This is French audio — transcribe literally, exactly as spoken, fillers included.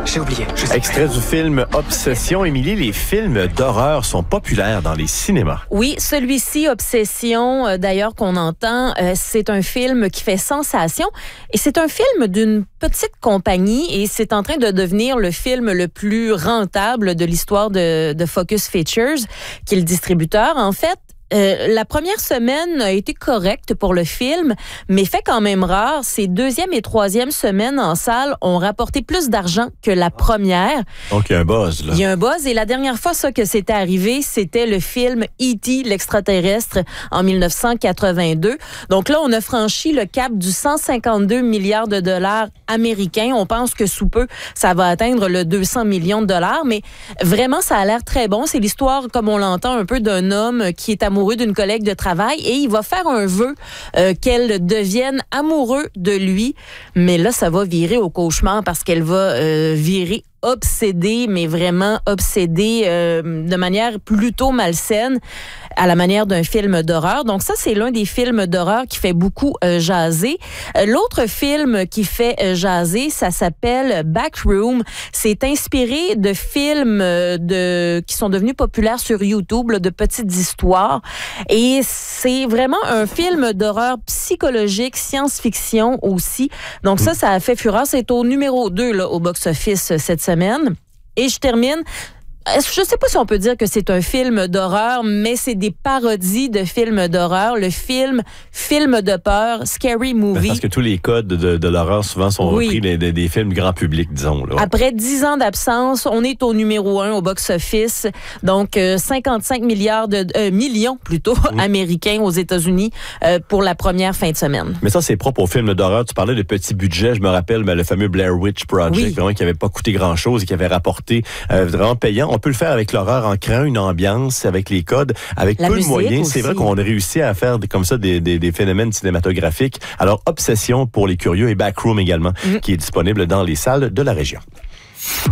J'ai oublié. Je sais. Extrait du film Obsession. Émilie, les films d'horreur sont populaires dans les cinémas. Oui, celui-ci, Obsession, euh, d'ailleurs qu'on entend, euh, c'est un film qui fait sensation. Et c'est un film d'une petite compagnie et c'est en train de devenir le film le plus rentable de l'histoire de, de Focus Features, qui est le distributeur. En fait, Euh, la première semaine a été correcte pour le film, mais fait quand même rare. Ses deuxième et troisième semaines en salle ont rapporté plus d'argent que la première. Donc, il y a un buzz, là. Il y a un buzz. Et la dernière fois, ça, que c'était arrivé, c'était le film E T, l'extraterrestre, en dix-neuf cent quatre-vingt-deux. Donc là, on a franchi le cap du cent cinquante-deux milliards de dollars américains. On pense que sous peu, ça va atteindre le deux cents millions de dollars. Mais vraiment, ça a l'air très bon. C'est l'histoire, comme on l'entend, un peu d'un homme qui est amoureux d'une collègue de travail et il va faire un vœu euh, qu'elle devienne amoureux de lui. Mais là, ça va virer au cauchemar parce qu'elle va euh, virer obsédée, mais vraiment obsédée euh, de manière plutôt malsaine, à la manière d'un film d'horreur. Donc ça, c'est l'un des films d'horreur qui fait beaucoup euh, jaser. Euh, l'autre film qui fait euh, jaser, ça s'appelle Backroom. C'est inspiré de films euh, de qui sont devenus populaires sur YouTube, là, de petites histoires. Et c'est vraiment un film d'horreur psychologique, science-fiction aussi. Donc ça, ça a fait fureur. C'est au numéro deux là, au box-office cette semaine. Et je termine. Je ne sais pas si on peut dire que c'est un film d'horreur, mais c'est des parodies de films d'horreur. Le film, film de peur, Scary Movie. Parce que tous les codes de, de l'horreur souvent sont Oui. repris des, des, des films grand public, disons. Là. Après dix ans d'absence, on est au numéro un au box-office. Donc, euh, cinquante-cinq milliards de euh, millions plutôt mmh. américains aux États-Unis euh, pour la première fin de semaine. Mais ça, c'est propre aux films d'horreur. Tu parlais de petits budgets. Je me rappelle ben, le fameux Blair Witch Project, Oui. vraiment, qui n'avait pas coûté grand-chose et qui avait rapporté euh, vraiment payant. On peut le faire avec l'horreur en créant une ambiance, avec les codes, avec La peu de musique moyens. aussi. C'est vrai qu'on a réussi à faire des, comme ça des, des, des phénomènes cinématographiques. Alors, Obsession pour les curieux et Backroom également, mmh. qui est disponible dans les salles de la région.